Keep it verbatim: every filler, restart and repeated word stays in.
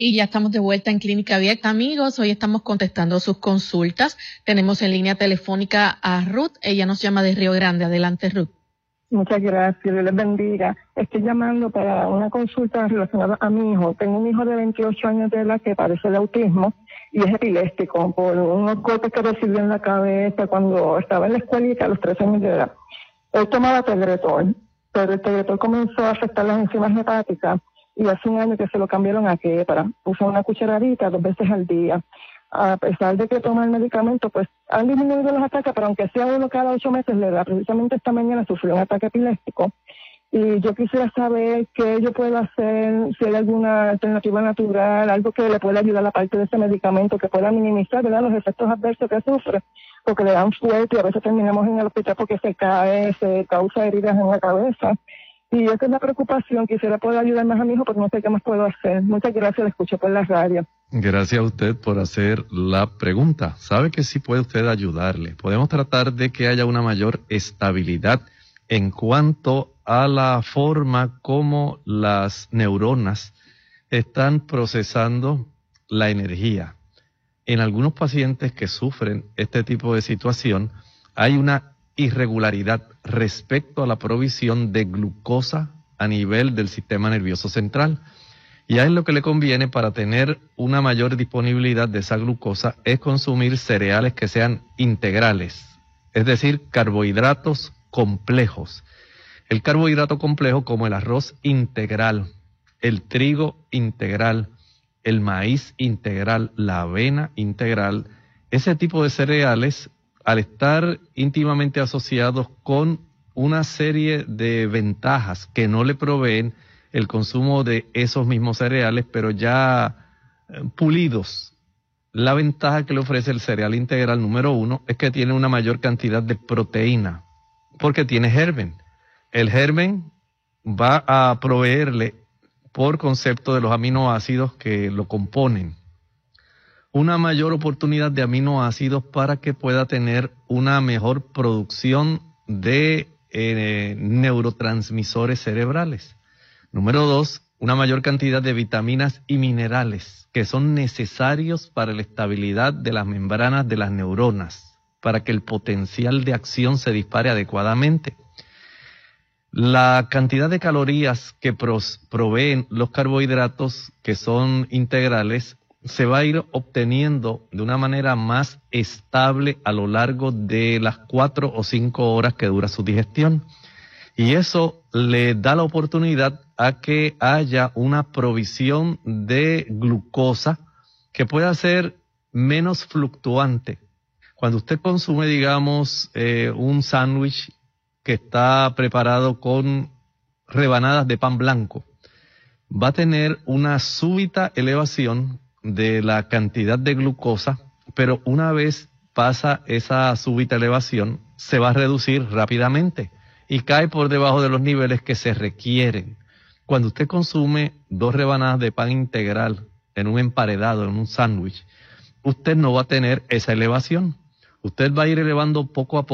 Y ya estamos de vuelta en Clínica Abierta, amigos. Hoy estamos contestando sus consultas. Tenemos en línea telefónica a Ruth. Ella nos llama de Río Grande. Adelante, Ruth. Muchas gracias. Dios les bendiga. Estoy llamando para una consulta relacionada a mi hijo. Tengo un hijo de veintiocho años de edad que padece de autismo y es epiléptico por unos golpes que recibió en la cabeza cuando estaba en la escuelita a los tres años de edad. Él tomaba Tegretol, pero el Tegretol comenzó a afectar las enzimas hepáticas. Y hace un año que se lo cambiaron a Keppra. Usa una cucharadita dos veces al día. A pesar de que toma el medicamento, pues han disminuido los ataques, pero aunque sea uno cada ocho meses le da. Precisamente esta mañana sufrió un ataque epiléptico. Y yo quisiera saber qué yo puedo hacer, si hay alguna alternativa natural, algo que le pueda ayudar a la parte de ese medicamento, que pueda minimizar, ¿verdad?, los efectos adversos que sufre, porque le dan fuerte y a veces terminamos en el hospital porque se cae, se causa heridas en la cabeza. Y esa es la preocupación. Quisiera poder ayudar más a mi hijo, pero no sé qué más puedo hacer. Muchas gracias, le escucho por la radio. Gracias a usted por hacer la pregunta. Sabe que sí puede usted ayudarle. Podemos tratar de que haya una mayor estabilidad en cuanto a la forma como las neuronas están procesando la energía. En algunos pacientes que sufren este tipo de situación, hay una irregularidad respecto a la provisión de glucosa a nivel del sistema nervioso central. Y a él lo que le conviene para tener una mayor disponibilidad de esa glucosa es consumir cereales que sean integrales, es decir, carbohidratos complejos. El carbohidrato complejo como el arroz integral, el trigo integral, el maíz integral, la avena integral, ese tipo de cereales, al estar íntimamente asociados con una serie de ventajas que no le proveen el consumo de esos mismos cereales, pero ya eh, pulidos. La ventaja que le ofrece el cereal integral número uno es que tiene una mayor cantidad de proteína, porque tiene germen. El germen va a proveerle, por concepto de los aminoácidos que lo componen, una mayor oportunidad de aminoácidos para que pueda tener una mejor producción de eh, neurotransmisores cerebrales. Número dos, una mayor cantidad de vitaminas y minerales que son necesarios para la estabilidad de las membranas de las neuronas, para que el potencial de acción se dispare adecuadamente. La cantidad de calorías que pros, proveen los carbohidratos que son integrales se va a ir obteniendo de una manera más estable a lo largo de las cuatro o cinco horas que dura su digestión. Y eso le da la oportunidad a que haya una provisión de glucosa que pueda ser menos fluctuante. Cuando usted consume, digamos, eh, un sándwich que está preparado con rebanadas de pan blanco, va a tener una súbita elevación de la cantidad de glucosa, pero una vez pasa esa súbita elevación, se va a reducir rápidamente y cae por debajo de los niveles que se requieren. Cuando usted consume dos rebanadas de pan integral en un emparedado, en un sándwich, usted no va a tener esa elevación. Usted va a ir elevando poco a poco